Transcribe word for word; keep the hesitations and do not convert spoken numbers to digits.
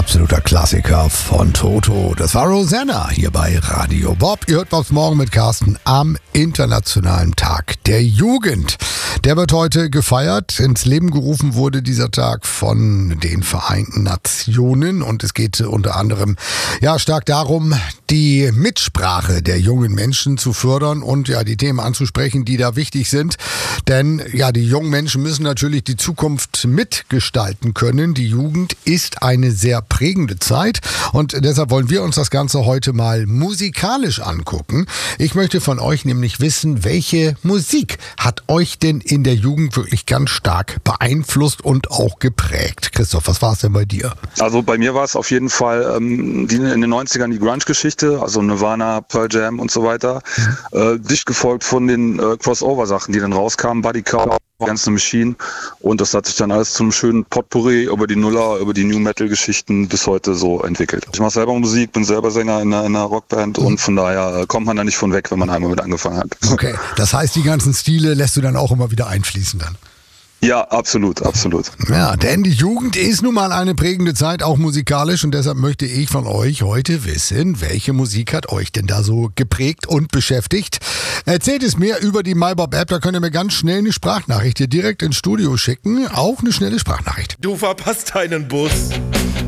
absoluter Klassiker von Toto. Das war Rosanna hier bei Radio Bob. Ihr hört Bobs Morgen mit Carsten am Internationalen Tag der Jugend. Der wird heute gefeiert. Ins Leben gerufen wurde dieser Tag von den Vereinten Nationen und es geht unter anderem ja stark darum, die Mitsprache der jungen Menschen zu fördern und ja die Themen anzusprechen, die da wichtig sind. Denn ja, die jungen Menschen müssen natürlich die Zukunft mitgestalten können. Die Jugend ist eine sehr prägende Zeit und deshalb wollen wir uns das Ganze heute mal musikalisch angucken. Ich möchte von euch nämlich wissen, welche Musik hat euch denn in der Jugend wirklich ganz stark beeinflusst und auch geprägt? Christoph, was war es denn bei dir? Also bei mir war es auf jeden Fall ähm, die, in den neunzigern die Grunge-Geschichte, also Nirvana, Pearl Jam und so weiter. Mhm. Äh, dicht gefolgt von den äh, Crossover-Sachen, die dann rauskamen, Buddy Cow, Against the Machine, und das hat sich dann alles zum schönen Potpourri über die Nuller, über die New-Metal-Geschichten bis heute so entwickelt. Ich mache selber Musik, bin selber Sänger in einer, in einer Rockband mhm. und von daher äh, kommt man da nicht von weg, wenn man einmal mit angefangen hat. Okay, das heißt, die ganzen Stile lässt du dann auch immer wieder einfließen dann? Ja, absolut, absolut. Ja, denn die Jugend ist nun mal eine prägende Zeit, auch musikalisch, und deshalb möchte ich von euch heute wissen, welche Musik hat euch denn da so geprägt und beschäftigt? Erzählt es mir über die MyBob-App, da könnt ihr mir ganz schnell eine Sprachnachricht hier direkt ins Studio schicken, auch eine schnelle Sprachnachricht. Du verpasst deinen Bus.